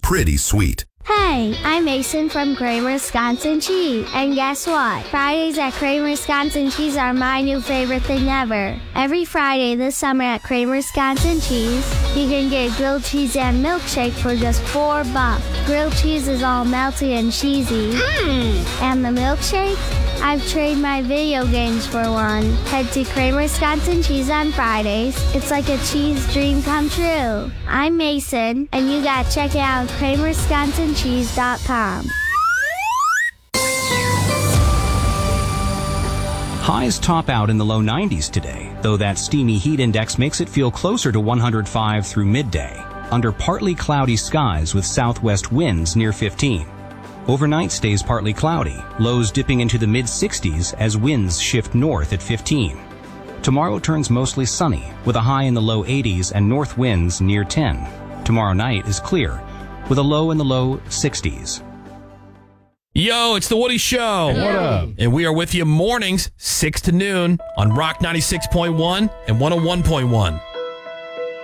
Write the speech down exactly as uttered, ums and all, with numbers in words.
pretty sweet. Hey, I'm Mason from Kramer Wisconsin Cheese. And guess what? Fridays at Kramer Wisconsin Cheese are my new favorite thing ever. Every Friday this summer at Kramer Wisconsin Cheese, you can get grilled cheese and milkshake for just four bucks. Grilled cheese is all melty and cheesy. Mmm. And the milkshake? I've traded my video games for one. Head to Kramer Wisconsin Cheese on Fridays. It's like a cheese dream come true. I'm Mason, and you gotta check it out at kramer wisconsin cheese dot com. Highs top out in the low nineties today, though that steamy heat index makes it feel closer to one hundred five through midday, under partly cloudy skies with southwest winds near fifteen. Overnight stays partly cloudy, lows dipping into the mid sixties as winds shift north at fifteen. Tomorrow turns mostly sunny, with a high in the low eighties and north winds near ten. Tomorrow night is clear, with a low in the low sixties. Yo, it's the Woody Show. What up? And we are with you mornings, six to noon, on Rock ninety-six point one and one oh one point one.